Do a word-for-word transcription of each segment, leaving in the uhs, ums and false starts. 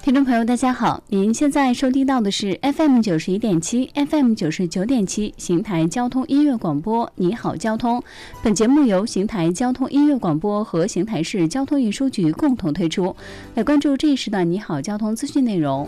听众朋友大家好，您现在收听到的是 F M 九十一点七 F M 九十九点七邢台交通音乐广播你好交通。本节目由邢台交通音乐广播和邢台市交通运输局共同推出。来关注这一时段你好交通资讯内容。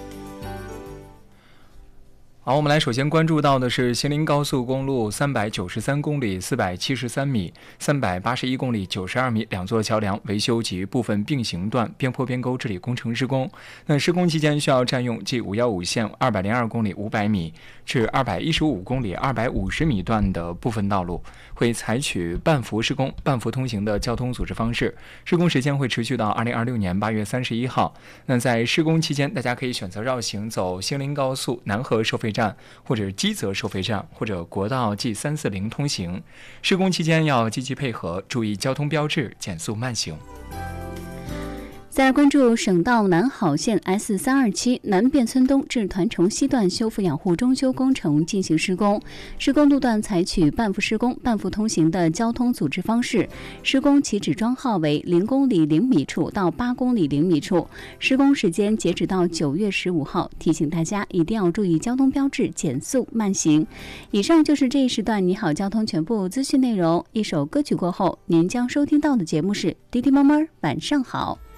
好，我们来首先关注到的是邢林高速公路三百九十三公里四百七十三米、三百八十一公里九十二米两座桥梁维修及部分并行段边坡边沟治理工程施工。那施工期间需要占用 G 五一五线二百零二公里五百米至二百一十五公里二百五十米段的部分道路，会采取半幅施工、半幅通行的交通组织方式。施工时间会持续到二零二六年八月三十一号。那在施工期间，大家可以选择绕行走邢林高速南河收费站，或者基泽收费站，或者国道 G 三四零通行。施工期间要积极配合，注意交通标志，减速慢行。 再来关注省道南好线 S 三二七南汴村东至团城西段修复养护中修工程进行施工，施工路段采取半幅施工、半幅通行的交通组织方式。施工起止桩号为零公里零米处到八公里零米处，施工时间截止到九月十五号。提醒大家一定要注意交通标志，减速慢行。以上就是这一时段你好交通全部资讯内容。一首歌曲过后，您将收听到的节目是滴滴妈妈晚上好。